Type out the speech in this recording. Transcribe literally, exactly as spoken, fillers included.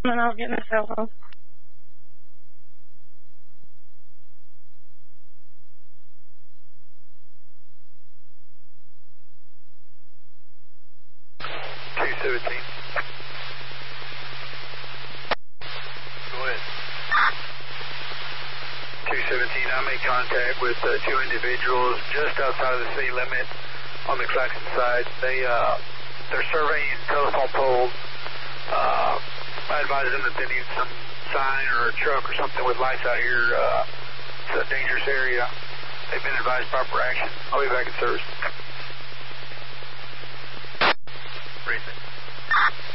And I'll get my cell phone. two seventeen. Go ahead. two seventeen, I made contact with uh, two individuals just outside of the city limit on the Claxton side. They, uh, they're surveying telephone poles. Uh, I advised them that they need some sign or a truck or something with lights out here. Uh, it's a dangerous area. They've been advised proper action. I'll be back in service. Reason.